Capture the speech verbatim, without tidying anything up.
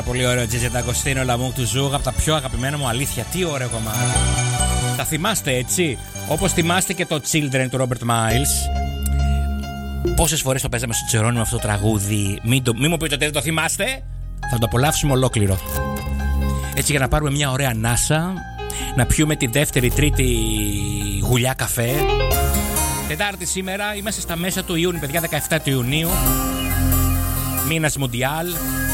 πολύ ωραίο Τζέτζε Νταγκοστίνο, Λαμούκ του Ζούγ, από τα πιο αγαπημένα μου, αλήθεια. Τι ωραίο κομμάτι. Τα θυμάστε έτσι, όπως θυμάστε και το Children του Robert Miles. Πόσες φορές το παίζαμε στο Τζερόνιμο αυτό το τραγούδι. Μην, το, μην μου πείτε ότι δεν το θυμάστε. Θα το απολαύσουμε ολόκληρο. Έτσι για να πάρουμε μια ωραία ανάσα, να πιούμε τη δεύτερη, τρίτη γουλιά καφέ. Τετάρτη σήμερα, είμαστε στα μέσα του Ιούνιου, παιδιά, δεκαεφτά του Ιουνίου. Μήνας Μουντιάλ.